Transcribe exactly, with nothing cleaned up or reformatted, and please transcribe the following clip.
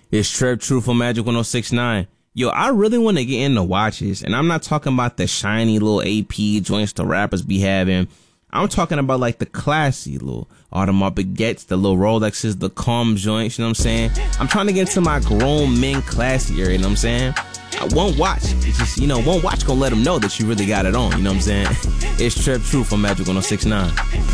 It's Trev True from Magic one oh six point nine. Yo, I really want to get into watches, and I'm not talking about the shiny little A P joints the rappers be having. I'm talking about like the classy little Audemars Piguets, the little Rolexes, the calm joints, you know what I'm saying? I'm trying to get into my grown men classy area, you know what I'm saying? I won't watch. It's just, you know, one watch gonna let them know that you really got it on, you know what I'm saying? It's Trev True from Magic one oh six point nine.